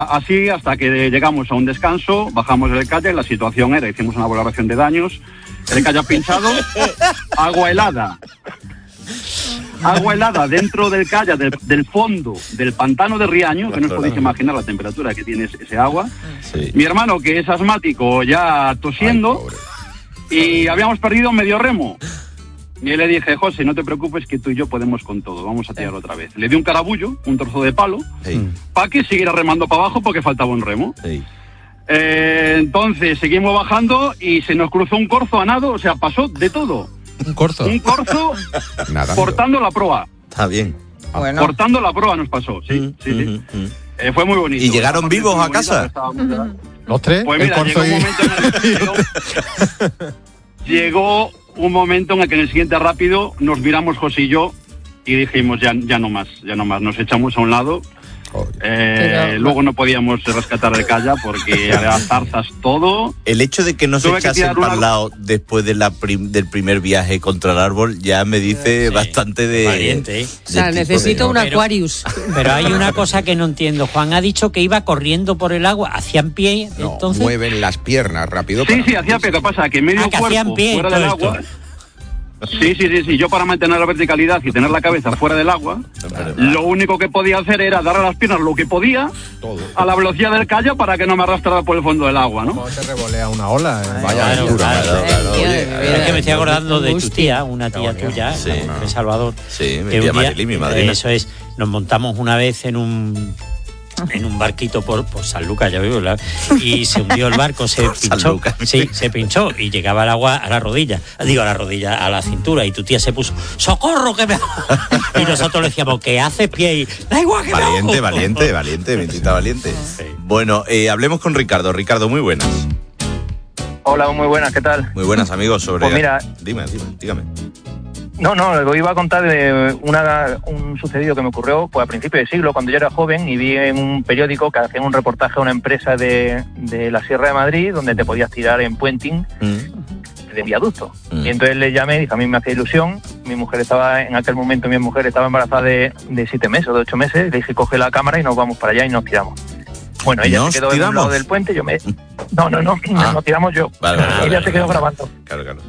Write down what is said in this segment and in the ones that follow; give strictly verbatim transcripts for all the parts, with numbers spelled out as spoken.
así hasta que llegamos a un descanso, bajamos del kayak, la situación era, hicimos una valoración de daños, el kayak pinchado, agua helada. Agua helada dentro del kayak, del, del fondo del pantano de Riaño, que no os podéis imaginar la temperatura que tiene ese agua. Sí. Mi hermano, que es asmático, ya tosiendo, ay, y habíamos perdido medio remo. Y le dije, José, no te preocupes que tú y yo podemos con todo, vamos a tirar otra vez. Le di un carabullo, un trozo de palo, sí, para que siguiera remando para abajo porque faltaba un remo. Sí. Eh, entonces seguimos bajando y se nos cruzó un corzo a nado, o sea, pasó de todo. Un corzo. Un corzo portando la proa. Está bien. Bueno. Portando la proa nos pasó, sí, mm, sí, sí. Mm, mm. Eh, fue muy bonito. ¿Y llegaron vivos a casa? Mm. ¿Los tres? Pues mira, llegó, y... un momento en el que llegó, llegó un momento en el que en el siguiente rápido nos miramos José y yo y dijimos ya, ya no más, ya no más. Nos echamos a un lado. Eh, Pero, luego no podíamos rescatar el kayak porque había zarzas todo. El hecho de que no se echasen para el lado después de la prim, del primer viaje contra el árbol ya me dice sí, bastante de valiente, ¿eh? O sea, necesito de, un pero, Aquarius. Pero hay una cosa que no entiendo. Juan ha dicho que iba corriendo por el agua, hacían pie, no, entonces mueven las piernas rápido. Sí, sí, hacía pie. ¿Qué pasa? Que medio ah, cuerpo pie, fuera del agua. Esto. Sí, sí, sí, sí, yo para mantener la verticalidad y tener la cabeza fuera del agua, lo único que podía hacer era darle a las piernas lo que podía todo, a la velocidad del kayak para que no me arrastrara por el fondo del agua, ¿no? ¿Cómo te revolea una ola? Eh? Vaya claro, aventura. Claro, claro, claro. Oye, es que me estoy acordando de tu tía, una tía tuya, sí, de Salvador. Sí, mi tía Marilí, mi madrina. Eso es, nos montamos una vez en un... en un barquito por, por San Lucas, ya vivo, y se hundió el barco, se pinchó, sí, se pinchó y llegaba el agua a la rodilla, digo a la rodilla, a la cintura, y tu tía se puso, ¡socorro que me y nosotros le decíamos, ¿qué haces, pie? Y, da igual que valiente, me valiente, valiente, mentita valiente. Sí. Bueno, eh, hablemos con Ricardo. Ricardo, muy buenas. Hola, muy buenas, ¿qué tal? Muy buenas, amigos, sobre... Pues mira... Dime, dime, dígame. No, no, os iba a contar de una, un sucedido que me ocurrió pues a principios de siglo, cuando yo era joven y vi en un periódico que hacían un reportaje a una empresa de, de la Sierra de Madrid donde te podías tirar en puenting mm. de viaducto. Mm. Y entonces le llamé, dije, a mí me hacía ilusión, mi mujer estaba, en aquel momento mi mujer estaba embarazada de, de siete meses o de ocho meses, le dije, coge la cámara y nos vamos para allá y nos tiramos. Bueno, ella se quedó tiramos? en un lado del puente, yo me... No, no, no, ah. nos tiramos yo. Vale, vale, ella vale, se quedó vale. grabando. Claro, claro.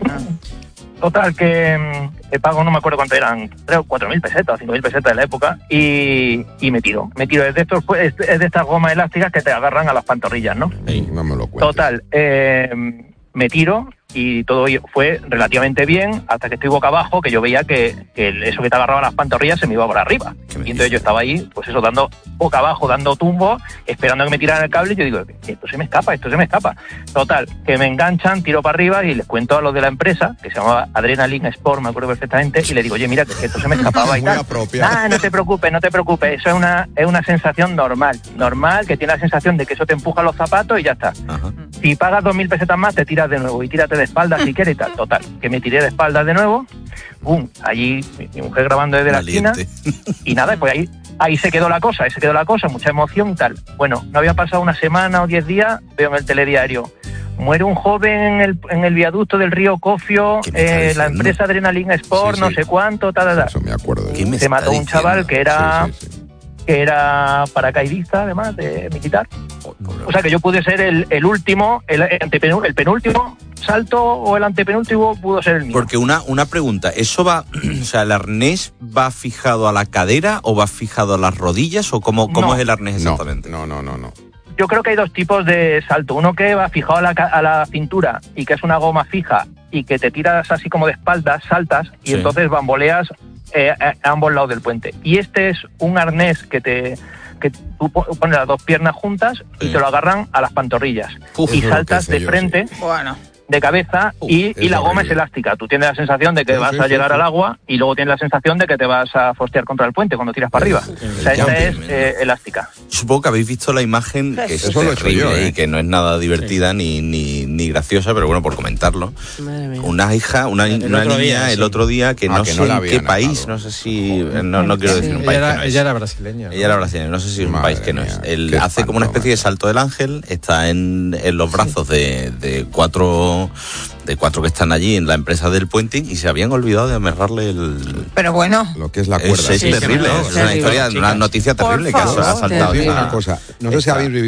Total, que el pago no me acuerdo cuánto eran, tres o cuatro mil pesetas, cinco mil pesetas de la época, y, y me tiro. Me tiro es de, estos, es de estas gomas elásticas que te agarran a las pantorrillas, ¿no? Sí, no me lo cuentes. Total, eh, me tiro y todo fue relativamente bien hasta que estoy boca abajo, que yo veía que, que eso que te agarraba las pantorrillas se me iba por arriba. Y entonces yo estaba ahí, pues eso, dando boca abajo, dando tumbo, esperando a que me tiraran el cable, y yo digo, esto se me escapa, esto se me escapa. Total, que me enganchan, tiro para arriba y les cuento a los de la empresa, que se llamaba Adrenaline Sport, me acuerdo perfectamente, y le digo, oye, mira, que esto se me escapaba y tal. Ah, no te preocupes, no te preocupes, eso es una, es una sensación normal, normal, que tiene la sensación de que eso te empuja los zapatos y ya está. Ajá. Si pagas dos mil pesetas más, te tiras de nuevo y tírate de espaldas si quieres y tal. Total, que me tiré de espaldas de nuevo, ¡pum! Allí mi, mi mujer grabando desde Valiente. la esquina, y nada, pues ahí, ahí se quedó la cosa, ahí se quedó la cosa, mucha emoción y tal. Bueno, no había pasado una semana o diez días, veo en el telediario, muere un joven en el, en el viaducto del río Cofio, eh, la empresa Adrenaline Sport, sí, sí. no sé cuánto, tal, tal, tal. Eso me acuerdo. Se mató un chaval que era... Sí, sí, sí. que era paracaidista, además, de militar. Oh, o sea, que yo pude ser el, el último, el, antepenúltimo, el penúltimo salto o el antepenúltimo pudo ser el mío. Porque una, una pregunta, ¿eso va, o sea, el arnés va fijado a la cadera o va fijado a las rodillas o cómo, cómo no, es el arnés exactamente? No, no, no, no. Yo creo que hay dos tipos de salto. Uno que va fijado a la, a la cintura y que es una goma fija y que te tiras así como de espaldas, saltas y sí. entonces bamboleas Eh, a ambos lados del puente. Y este es un arnés que te que tú pones las dos piernas juntas sí. y te lo agarran a las pantorrillas. Uf, y saltas de frente, sí. bueno. de cabeza, Uf, y, y la goma es elástica. Tú tienes la sensación de que sí, vas sí, a llegar sí, al agua y luego tienes la sensación de que te vas a fostear contra el puente cuando tiras para arriba. Sí, o sea, esta es eh, elástica. Supongo que habéis visto la imagen, que es Eso terrible yo, ¿eh? y que no es nada divertida sí. ni, ni, ni graciosa, pero bueno, por comentarlo. Una hija, una, el una niña día, sí. el otro día, que ah, no que sé no en qué país, no sé si... No, no quiero decir un país ella era, que no es. Ella era brasileña. Ella era brasileña, no sé si es un país que no es. Él hace como una especie de salto del ángel, está en, en los brazos de, de cuatro... de cuatro que están allí en la empresa del puenting y se habían olvidado de amarrarle el... Pero bueno... Lo que es la cuerda. Es, es sí, terrible, sí, es una historia, una noticia terrible que ha saltado. Una cosa, no sé si habéis vivido